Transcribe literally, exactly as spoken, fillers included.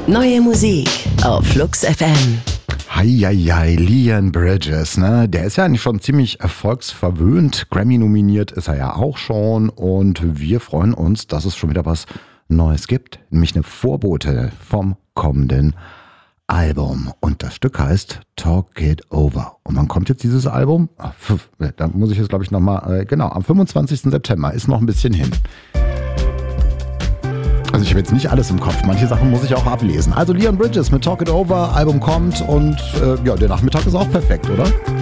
Neue Musik auf Flux F M. Heieiei, Leon Bridges, ne? Der ist ja eigentlich schon ziemlich erfolgsverwöhnt. Grammy nominiert ist er ja auch schon. Und wir freuen uns, dass es schon wieder was Neues gibt. Nämlich eine Vorbote vom kommenden Album. Und das Stück heißt Talk It Over. Und wann kommt jetzt dieses Album? Ach, da muss ich jetzt, glaube ich, nochmal, äh, genau, am fünfundzwanzigsten September, ist noch ein bisschen hin. Also ich habe jetzt nicht alles im Kopf, manche Sachen muss ich auch ablesen. Also Leon Bridges mit Talk It Over, Album kommt und äh, ja, der Nachmittag ist auch perfekt, oder?